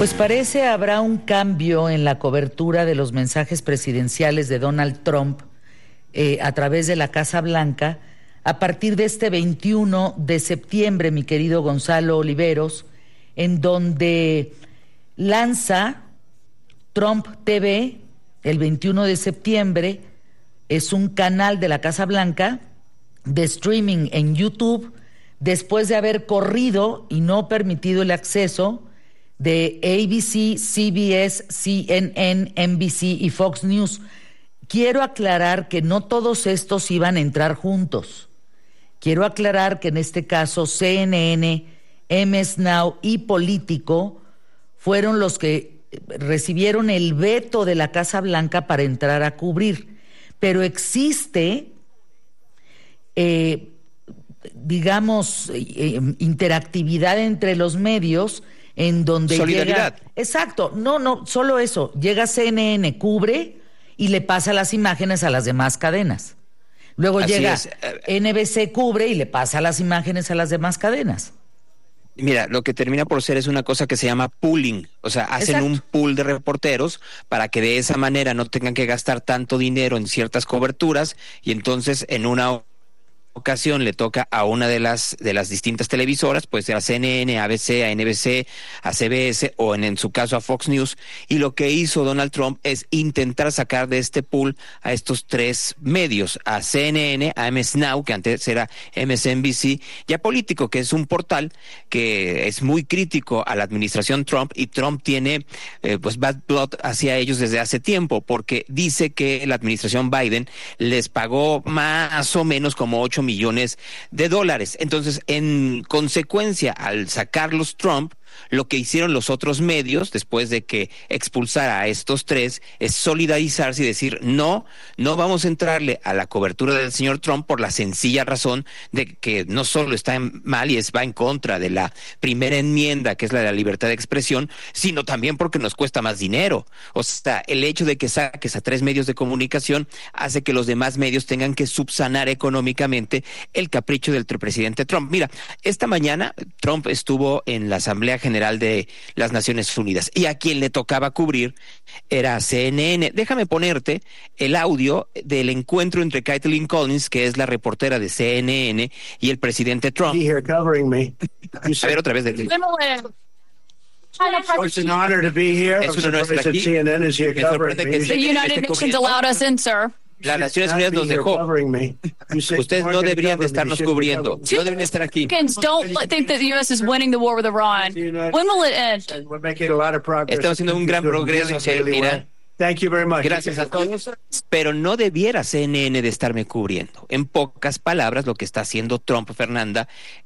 Pues parece habrá un cambio en la cobertura de los mensajes presidenciales de Donald Trump a través de la Casa Blanca a partir de este 21 de septiembre, mi querido Gonzalo Oliveros, en donde lanza Trump TV el 21 de septiembre. Es un canal de la Casa Blanca de streaming en YouTube después de haber corrido y no permitido el acceso de ABC, CBS, CNN, NBC y Fox News. Quiero aclarar que no todos estos iban a entrar juntos. Quiero aclarar que en este caso CNN, MS Now y Político fueron los que recibieron el veto de la Casa Blanca para entrar a cubrir. Pero existe, interactividad entre los medios en donde solidaridad. Exacto, no, solo eso. Llega CNN, cubre y le pasa las imágenes a las demás cadenas. Luego Así llega es. NBC, cubre y le pasa las imágenes a las demás cadenas. Mira, lo que termina por ser es una cosa que se llama pooling, o sea, hacen Exacto. un pool de reporteros para que de esa manera no tengan que gastar tanto dinero en ciertas coberturas y entonces en una ocasión le toca a una de las distintas televisoras, puede ser a CNN, a ABC, a NBC, a CBS o en su caso a Fox News, y lo que hizo Donald Trump es intentar sacar de este pool a estos tres medios, a CNN, a MS Now, que antes era MSNBC, y a Político, que es un portal que es muy crítico a la administración Trump, y Trump tiene pues bad blood hacia ellos desde hace tiempo, porque dice que la administración Biden les pagó más o menos como 8 millones de dólares. Entonces, en consecuencia, al sacarlos Trump, lo que hicieron los otros medios, después de que expulsara a estos tres, es solidarizarse y decir, no vamos a entrarle a la cobertura del señor Trump por la sencilla razón de que no solo está mal y va en contra de la primera enmienda, que es la de la libertad de expresión, sino también porque nos cuesta más dinero. O sea, el hecho de que saques a tres medios de comunicación hace que los demás medios tengan que subsanar económicamente el capricho del presidente Trump. Mira, esta mañana Trump estuvo en la Asamblea General de las Naciones Unidas y a quien le tocaba cubrir era CNN. Déjame ponerte el audio del encuentro entre Kathleen Collins, que es la reportera de CNN, y el presidente Trump. A ver otra vez. It's an honor to be here. Es un honor estar aquí. CNN is here Me sorprende covering que me. se- The United Nations allowed us in, sir. Las Naciones Unidas nos dejó. Ustedes no deberían de estarnos cubriendo. No deben estar aquí. Americans don't think that the U.S. is winning the war with Iran. When will it end? Estamos haciendo un gran progreso hacia Irán. Thank you very much. Gracias a todos. Pero no debiera CNN de estarme cubriendo. En pocas palabras, lo que está haciendo Trump, Fernanda,